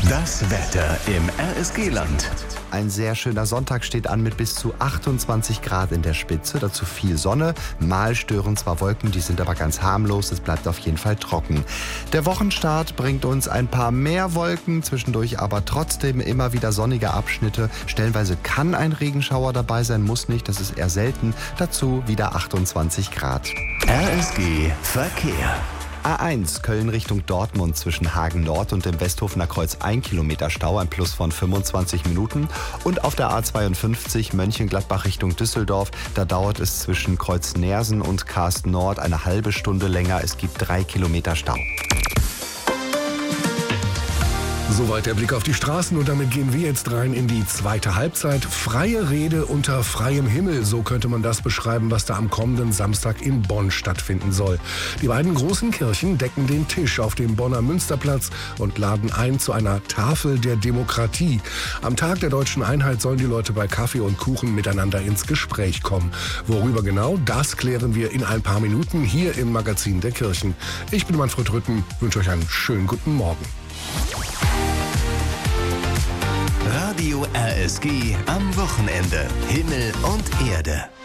Das Wetter im RSG-Land. Ein sehr schöner Sonntag steht an mit bis zu 28 Grad in der Spitze. Dazu viel Sonne. Mal stören zwar Wolken, die sind aber ganz harmlos. Es bleibt auf jeden Fall trocken. Der Wochenstart bringt uns ein paar mehr Wolken, zwischendurch aber trotzdem immer wieder sonnige Abschnitte. Stellenweise kann ein Regenschauer dabei sein, muss nicht. Das ist eher selten. Dazu wieder 28 Grad. RSG Verkehr. A1 Köln Richtung Dortmund zwischen Hagen Nord und dem Westhofener Kreuz 1 Kilometer Stau, ein Plus von 25 Minuten. Und auf der A52 Mönchengladbach Richtung Düsseldorf, da dauert es zwischen Kreuz Neersen und Karsten Nord eine halbe Stunde länger. Es gibt 3 Kilometer Stau. Soweit der Blick auf die Straßen und damit gehen wir jetzt rein in die zweite Halbzeit. Freie Rede unter freiem Himmel, so könnte man das beschreiben, was da am kommenden Samstag in Bonn stattfinden soll. Die beiden großen Kirchen decken den Tisch auf dem Bonner Münsterplatz und laden ein zu einer Tafel der Demokratie. Am Tag der deutschen Einheit sollen die Leute bei Kaffee und Kuchen miteinander ins Gespräch kommen. Worüber genau, das klären wir in ein paar Minuten hier im Magazin der Kirchen. Ich bin Manfred Rütten, wünsche euch einen schönen guten Morgen. Radio RSG am Wochenende. Himmel und Erde.